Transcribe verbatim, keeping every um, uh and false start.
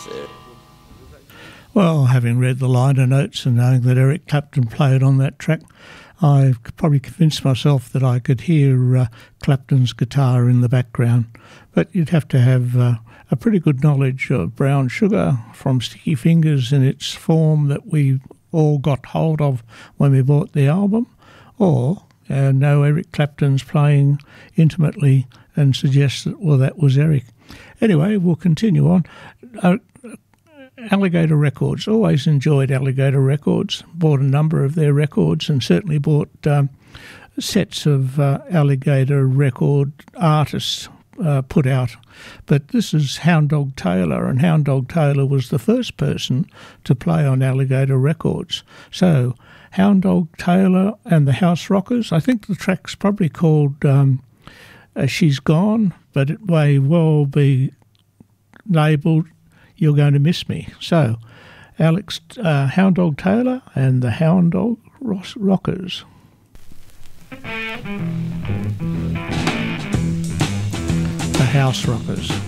there. Well, having read the liner notes and knowing that Eric Clapton played on that track, I've probably convinced myself that I could hear uh, Clapton's guitar in the background. But you'd have to have uh, a pretty good knowledge of Brown Sugar from Sticky Fingers in its form that we all got hold of when we bought the album, or uh, know Eric Clapton's playing intimately and suggest that, well, that was Eric. Anyway, we'll continue on. Uh, Alligator Records, always enjoyed Alligator Records, bought a number of their records and certainly bought um, sets of uh, Alligator Record artists uh, put out. But this is Hound Dog Taylor, and Hound Dog Taylor was the first person to play on Alligator Records. So Hound Dog Taylor and the House Rockers, I think the track's probably called um, uh, She's Gone, but it may well be labelled You're Going to Miss Me. So, Alex, uh, Hound Dog Taylor and the Hound Dog Rockers. The House Rockers.